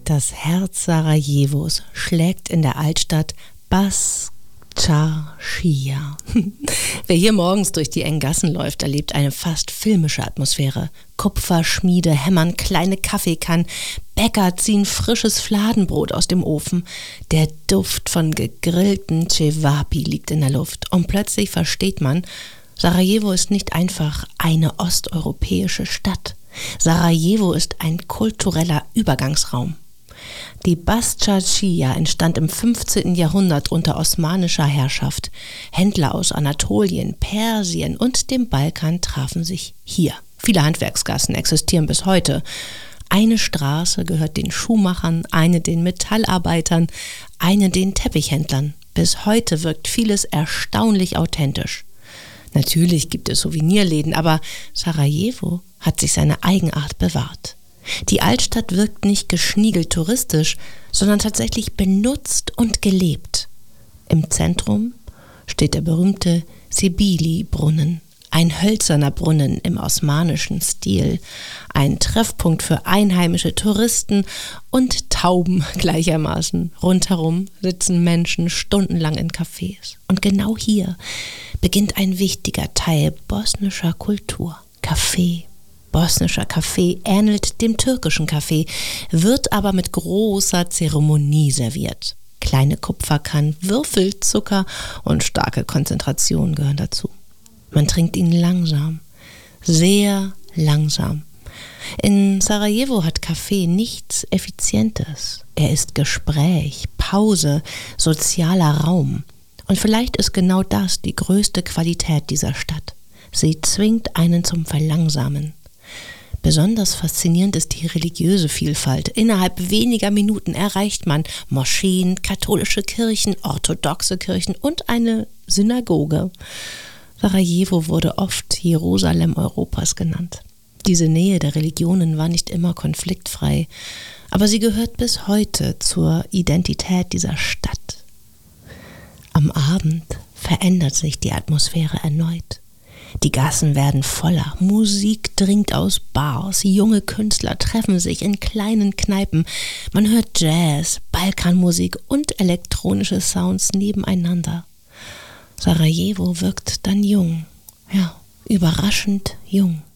Das Herz Sarajevos schlägt in der Altstadt Basčaršija. Wer hier morgens durch die engen Gassen läuft, erlebt eine fast filmische Atmosphäre. Kupferschmiede hämmern kleine Kaffeekannen, Bäcker ziehen frisches Fladenbrot aus dem Ofen. Der Duft von gegrillten Cevapi liegt in der Luft. Und plötzlich versteht man, Sarajevo ist nicht einfach eine osteuropäische Stadt. Sarajevo ist ein kultureller Übergangsraum. Die Basčaršija entstand im 15. Jahrhundert unter osmanischer Herrschaft. Händler aus Anatolien, Persien und dem Balkan trafen sich hier. Viele Handwerksgassen existieren bis heute. Eine Straße gehört den Schuhmachern, eine den Metallarbeitern, eine den Teppichhändlern. Bis heute wirkt vieles erstaunlich authentisch. Natürlich gibt es Souvenirläden, aber Sarajevo hat sich seine Eigenart bewahrt. Die Altstadt wirkt nicht geschniegelt touristisch, sondern tatsächlich benutzt und gelebt. Im Zentrum steht der berühmte Sibili-Brunnen, ein hölzerner Brunnen im osmanischen Stil, ein Treffpunkt für einheimische Touristen und Tauben gleichermaßen. Rundherum sitzen Menschen stundenlang in Cafés. Und genau hier beginnt ein wichtiger Teil bosnischer Kultur. Kaffee. Bosnischer Kaffee ähnelt dem türkischen Kaffee, wird aber mit großer Zeremonie serviert. Kleine Kupferkannen, Würfelzucker und starke Konzentration gehören dazu. Man trinkt ihn langsam, sehr langsam. In Sarajevo hat Kaffee nichts Effizientes. Er ist Gespräch, Pause, sozialer Raum. Und vielleicht ist genau das die größte Qualität dieser Stadt. Sie zwingt einen zum Verlangsamen. Besonders faszinierend ist die religiöse Vielfalt. Innerhalb weniger Minuten erreicht man Moscheen, katholische Kirchen, orthodoxe Kirchen und eine Synagoge. Sarajevo wurde oft Jerusalem Europas genannt. Diese Nähe der Religionen war nicht immer konfliktfrei, aber sie gehört bis heute zur Identität dieser Stadt. Am Abend verändert sich die Atmosphäre erneut. Die Gassen werden voller, Musik dringt aus Bars, junge Künstler treffen sich in kleinen Kneipen. Man hört Jazz, Balkanmusik und elektronische Sounds nebeneinander. Sarajevo wirkt dann jung, überraschend jung.